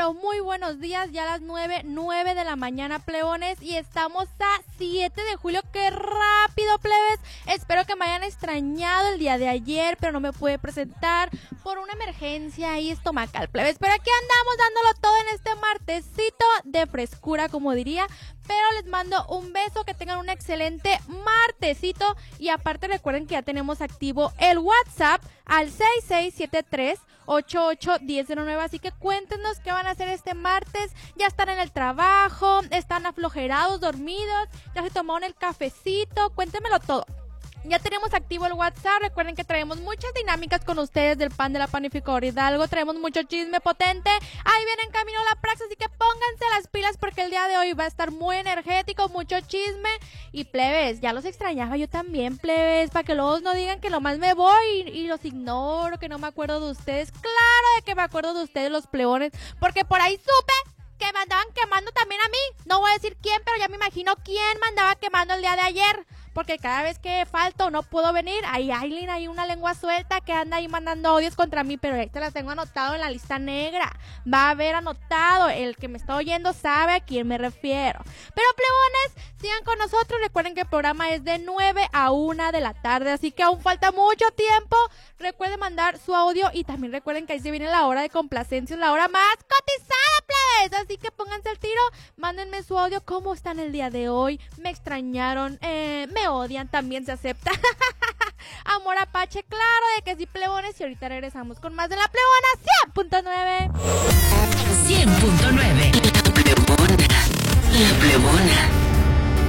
pero muy buenos días, ya a las 9 de la mañana, plebones, y estamos a 7 de julio, ¡qué rápido, plebes! Espero que me hayan extrañado el día de ayer, pero no me pude presentar por una emergencia ahí estomacal, plebes, pero aquí andamos dándolo todo en este martesito de frescura, como diría, pero les mando un beso, que tengan un excelente martesito, y aparte recuerden que ya tenemos activo el WhatsApp al 6673-881009, así que cuéntenos qué van a hacer este martes. Ya están en el trabajo, están aflojerados, dormidos, ya se tomaron el cafecito, cuéntenmelo todo. Ya tenemos activo el WhatsApp, recuerden que traemos muchas dinámicas con ustedes del pan de la panificadora Hidalgo, traemos mucho chisme potente, ahí viene en camino la praxis, así que pónganse las pilas porque el día de hoy va a estar muy energético, mucho chisme, y plebes, ya los extrañaba yo también, plebes, para que luego no digan que nomás me voy y los ignoro, que no me acuerdo de ustedes. Claro de que me acuerdo de ustedes, los plebones, porque por ahí supe que me andaban quemando también a mí, no voy a decir quién, pero ya me imagino quién me andaba quemando el día de ayer, porque cada vez que falto o no puedo venir, ahí Aileen, hay una lengua suelta que anda ahí mandando odios contra mí, pero ahí te las tengo anotado en la lista negra, va a haber anotado, el que me está oyendo sabe a quién me refiero. Pero plebones, sigan con nosotros, recuerden que el programa es de 9 a 1 de la tarde, así que aún falta mucho tiempo. Recuerden mandar su audio y también recuerden que ahí se viene la hora de complacencia, la hora más cotizada, plebes, así que pónganse al tiro, mándenme su audio, cómo están el día de hoy, me extrañaron, me odian, también se acepta. Amor apache, claro de que sí, plebones, y ahorita regresamos con más de la plebona 100.9. 100.9. La plebona.